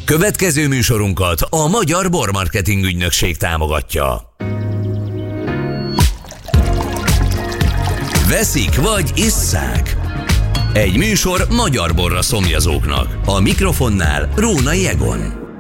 Következő műsorunkat a Magyar Bormarketing Ügynökség támogatja. Veszik vagy isszák? Egy műsor magyar borra szomjazóknak. A mikrofonnál Rónai Egon.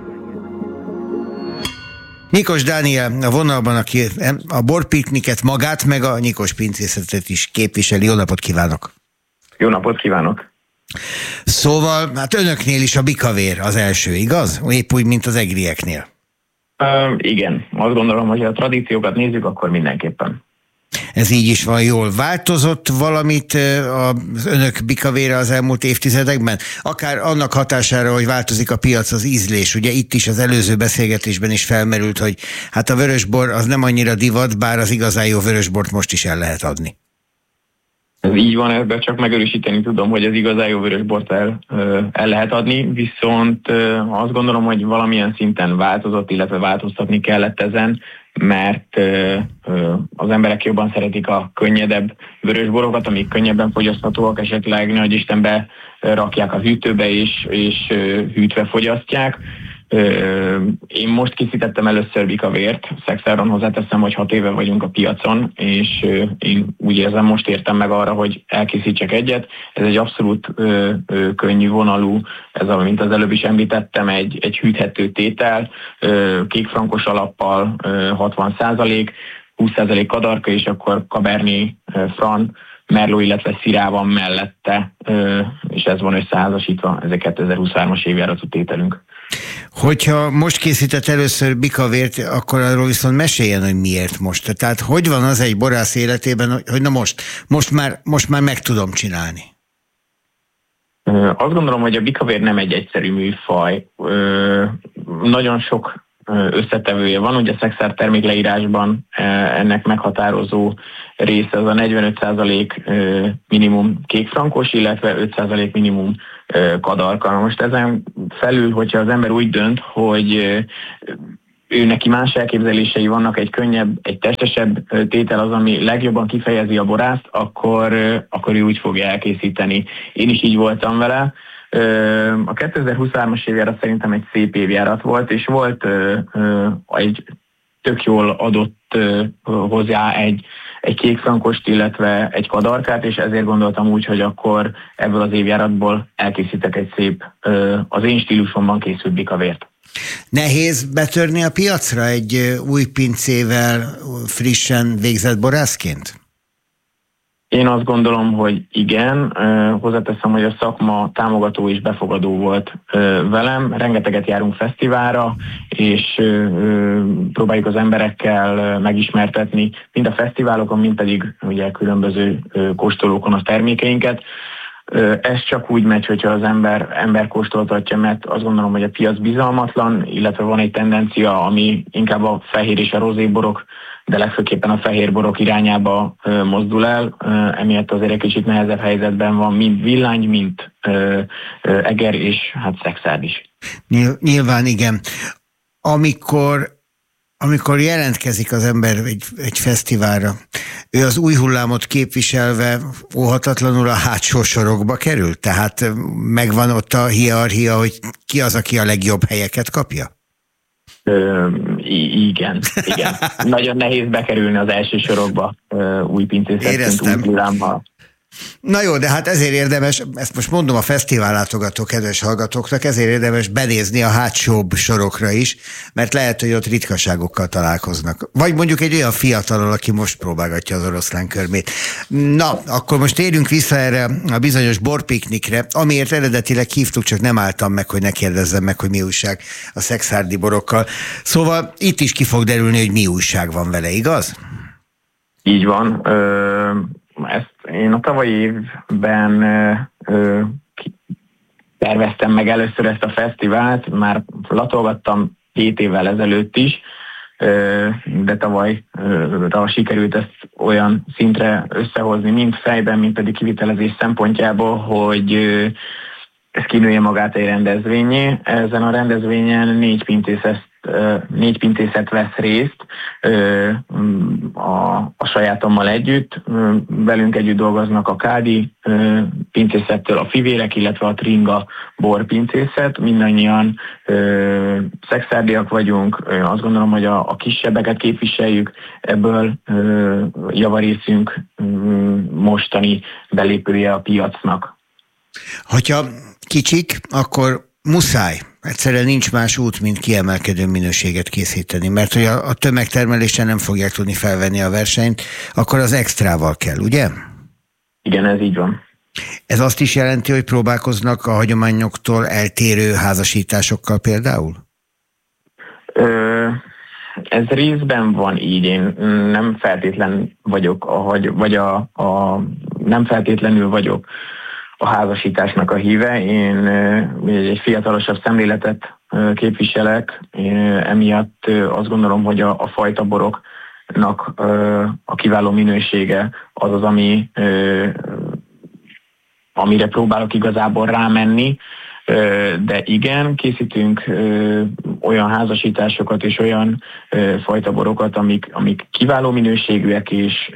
Nyikos Dániel a vonalban, aki a borpikniket magát, meg a nyikos pincészetet is képviseli. Jó napot kívánok! Jó napot kívánok! Szóval, hát önöknél is a bikavér az első, igaz? Épp úgy, mint az egrieknél. Igen, azt gondolom, hogy ha a tradíciókat nézzük, akkor mindenképpen. Ez így is van jól. Változott valamit az önök bikavére az elmúlt évtizedekben? Akár annak hatására, hogy változik a piac, az ízlés. Ugye itt is az előző beszélgetésben is felmerült, hogy hát a vörösbor az nem annyira divat, bár az igazán jó vörösbort most is el lehet adni. Ez így van, ebben csak megerősíteni tudom, hogy az igazán jó vörösbort el lehet adni, viszont azt gondolom, hogy valamilyen szinten változott, illetve változtatni kellett ezen, mert az emberek jobban szeretik a könnyedebb vörösborokat, amik könnyebben fogyaszthatóak, esetleg nagy Istenbe rakják a hűtőbe és hűtve fogyasztják. Én most készítettem először bikavért, Szexáron, hozzáteszem, hogy 6 éve vagyunk a piacon, és én úgy érzem, most értem meg arra, hogy elkészítsek egyet. Ez egy abszolút könnyű vonalú, ez, mint az előbb is említettem, egy hűthető tétel, kékfrankos alappal 60%, 20% kadarka, és akkor Cabernet Franc, Merlot, illetve Syrah van mellette, és ez van összeházasítva, ez a 2023-as évjáratú tételünk. Hogyha most készített először bikavért, akkor arról viszont meséljen, hogy miért most. Tehát hogy van az egy borász életében, hogy na most már meg tudom csinálni? Azt gondolom, hogy a bikavér nem egy egyszerű műfaj. Nagyon sok összetevője van, ugye a Szexár termékleírásban ennek meghatározó része az a 45% minimum kékfrankos, illetve 5% minimum kadarka. Most ezen felül, hogyha az ember úgy dönt, hogy ő neki más elképzelései vannak, egy könnyebb, egy testesebb tétel az, ami legjobban kifejezi a borászt, akkor ő úgy fogja elkészíteni. Én is így voltam vele. A 2023-as évjárat szerintem egy szép évjárat volt, és volt egy tök jól adott hozzá egy kékfrankost, illetve egy kadarkát, és ezért gondoltam úgy, hogy akkor ebből az évjáratból elkészítek egy szép, az én stílusomban készült bikavért. Nehéz betörni a piacra egy új pincével, frissen végzett borászként? Én azt gondolom, hogy igen, hozzáteszem, hogy a szakma támogató és befogadó volt velem. Rengeteget járunk fesztiválra, és próbáljuk az emberekkel megismertetni mind a fesztiválokon, mind pedig ugye különböző kóstolókon a termékeinket. Ez csak úgy megy, hogyha az ember kóstoltatja, mert azt gondolom, hogy a piac bizalmatlan, illetve van egy tendencia, ami inkább a fehér és a rozéborok, de legfőképpen a fehér borok irányába mozdul el, emiatt azért egy kicsit nehezebb helyzetben van mind Villány, mind Eger és hát Szexárd is. Nyilván igen. Amikor jelentkezik az ember egy fesztiválra, ő az új hullámot képviselve óhatatlanul a hátsó sorokba kerül? Tehát megvan ott a hierarchia, hogy ki az, aki a legjobb helyeket kapja? Igen. Nagyon nehéz bekerülni az első sorokba új pincészetként, új hullámmal. Na jó, de hát ezért érdemes, ezt most mondom a fesztivál látogató kedves hallgatóknak, ezért érdemes benézni a hátsóbb sorokra is, mert lehet, hogy ott ritkaságokkal találkoznak. Vagy mondjuk egy olyan fiatalon, aki most próbálgatja az oroszlán körmét. Na, akkor most térjünk vissza erre a bizonyos borpiknikre, amiért eredetileg hívtuk, csak nem álltam meg, hogy ne kérdezzem meg, hogy mi újság a szexárdi borokkal. Szóval itt is ki fog derülni, hogy mi újság van vele, igaz? Így van. Ezt én a tavalyi évben terveztem meg először ezt a fesztivált, már latolgattam 2 évvel ezelőtt is, de tavalyra sikerült ezt olyan szintre összehozni, mind fejben, mind pedig kivitelezés szempontjából, hogy ez kinője magát egy rendezvényé. Ezen a rendezvényen 4 pincész 4 pincészet vesz részt a sajátommal együtt. Velünk együtt dolgoznak a Kádi pincészettől a Fivérek, illetve a Tringa borpincészet. Mindannyian szekszárdiak vagyunk, azt gondolom, hogy a kisebbeket képviseljük, ebből javarészünk mostani belépője a piacnak. Hogyha kicsik, akkor muszáj. Egyszerűen nincs más út, mint kiemelkedő minőséget készíteni, mert hogy a tömegtermelésen nem fogják tudni felvenni a versenyt, akkor az extrával kell, ugye? Igen, ez így van. Ez azt is jelenti, hogy próbálkoznak a hagyományoktól eltérő házasításokkal például? Ez részben van így, én nem feltétlen vagyok, nem feltétlenül vagyok a házasításnak a híve. Én egy fiatalosabb szemléletet képviselek, emiatt azt gondolom, hogy a fajta boroknak a kiváló minősége az, amire próbálok igazából rámenni, de igen, készítünk olyan házasításokat és olyan fajta borokat, amik kiváló minőségűek, és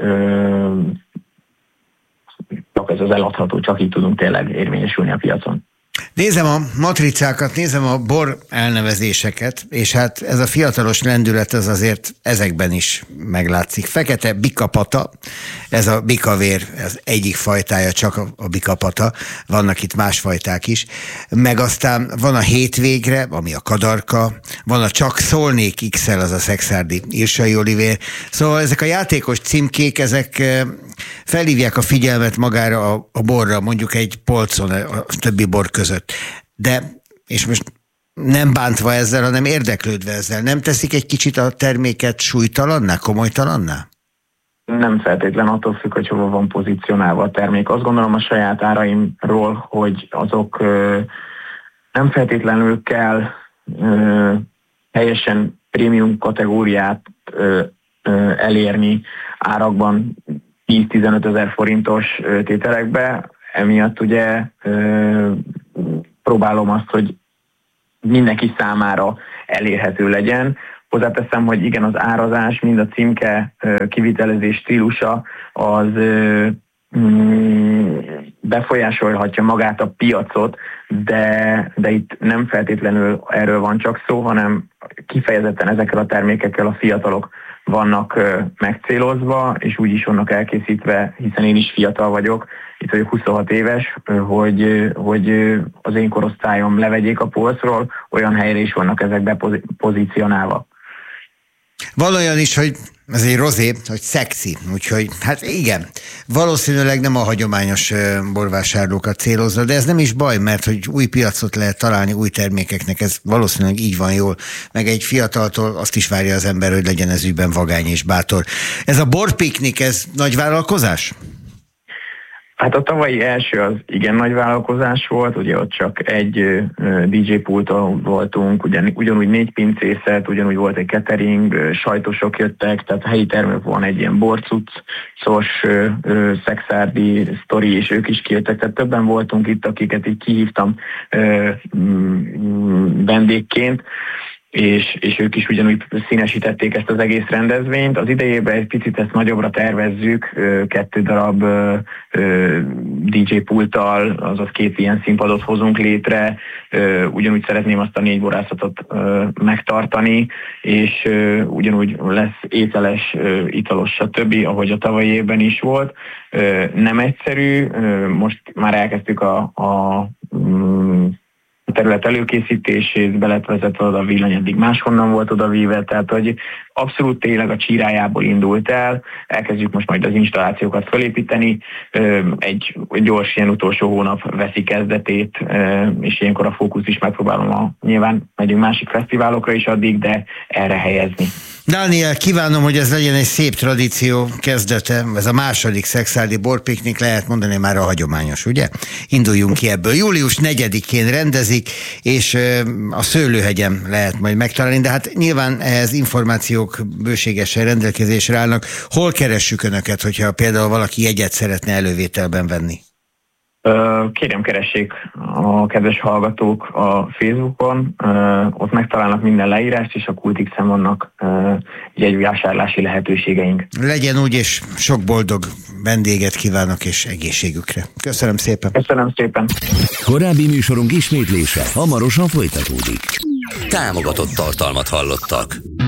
ez az eladható, csak így tudunk tényleg érvényesülni a piacon. Nézem a matricákat, nézem a bor elnevezéseket, és hát ez a fiatalos lendület az azért ezekben is meglátszik. Fekete bikapata, ez a bikavér, ez egyik fajtája, csak a bikapata, vannak itt más fajták is, meg aztán van a hétvégre, ami a kadarka, van a csak szólnék XL, az a szekszárdi irsai olivér. Szóval ezek a játékos címkék, ezek felhívják a figyelmet magára a borra, mondjuk egy polcon a többi bor között. De, és most nem bántva ezzel, hanem érdeklődve ezzel, nem teszik egy kicsit a terméket súlytalanná, komolytalanná? Nem feltétlen, attól függ, hogy hova van pozícionálva a termék. Azt gondolom a saját áraimról, hogy azok nem feltétlenül kell teljesen prémium kategóriát elérni árakban 10-15 ezer forintos tételekbe. Emiatt ugye próbálom azt, hogy mindenki számára elérhető legyen. Hozzáteszem, hogy igen, az árazás, mind a címke kivitelezés stílusa az befolyásolhatja magát a piacot, de itt nem feltétlenül erről van csak szó, hanem kifejezetten ezekkel a termékekkel a fiatalok vannak megcélozva, és úgy is vannak elkészítve, hiszen én is fiatal vagyok, itt vagyok 26 éves, hogy az én korosztályom levegyék a polcról, olyan helyre is vannak ezek pozícionálva. Van olyan is, hogy ez egy rozé, hogy szexi, úgyhogy hát igen, valószínűleg nem a hagyományos borvásárlókat célozza, de ez nem is baj, mert hogy új piacot lehet találni új termékeknek, ez valószínűleg így van jól, meg egy fiataltól azt is várja az ember, hogy legyen ez ügyben vagány és bátor. Ez a borpiknik, ez nagy vállalkozás? Hát a tavalyi első az igen nagy vállalkozás volt, ugye ott csak egy DJ pulton voltunk, ugyanúgy 4 pincészet, ugyanúgy volt egy catering, sajtosok jöttek, tehát helyi termék van egy ilyen borcuccos szekszárdi sztori, és ők is kijöttek, tehát többen voltunk itt, akiket így kihívtam vendégként, és ők is ugyanúgy színesítették ezt az egész rendezvényt. Az idejében egy picit ezt nagyobbra tervezzük, 2 darab DJ pulttal, azaz 2 ilyen színpadot hozunk létre, ugyanúgy szeretném azt a 4 borászatot megtartani, és ugyanúgy lesz ételes, italos, stb., ahogy a tavalyi évben is volt. Nem egyszerű, most már elkezdtük a terület előkészítését, be lett vezetve oda a villany, eddig máshonnan volt odavíve, tehát hogy abszolút tényleg a csírájából indult el, elkezdjük most majd az installációkat felépíteni, egy gyors ilyen utolsó hónap veszi kezdetét, és ilyenkor a fókusz is megpróbálom, nyilván megyünk másik fesztiválokra is addig, de erre helyezni. Dániel, kívánom, hogy ez legyen egy szép tradíció kezdete, ez a második szekszárdi borpiknik, lehet mondani már a hagyományos, ugye? Induljunk ki ebből. Július 4-én rendezik, és a Szőlőhegyen lehet majd megtalálni, de hát nyilván ehhez információk bőségesen rendelkezésre állnak. Hol keressük Önöket, hogyha például valaki jegyet szeretne elővételben venni? Kérem, keressék a kedves hallgatók a Facebookon, ott megtalálnak minden leírást, és a Kultixen vannak jegyvásárlási lehetőségeink. Legyen úgy, és sok boldog vendéget kívánok, és egészségükre. Köszönöm szépen. Köszönöm szépen. Korábbi műsorunk ismétlése hamarosan folytatódik. Támogatott tartalmat hallottak.